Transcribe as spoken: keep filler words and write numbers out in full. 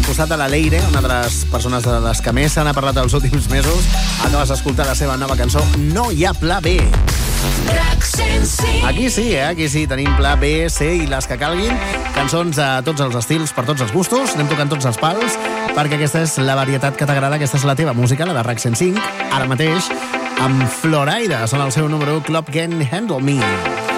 costat de la Leire, una de les persones de les que més se n'ha parlat els últims mesos. Acabes d'escoltar la seva nova cançó No hi ha pla B. Aquí sí, eh? Aquí sí, tenim pla B, C i les que calguin. Cançons de tots els estils, per tots els gustos. Anem tocant tots els pals, perquè aquesta és la varietat que t'agrada, aquesta és la teva música, la de RAC cent cinc, ara mateix, amb Floraida. Són el seu número u, Club Can Handle Me.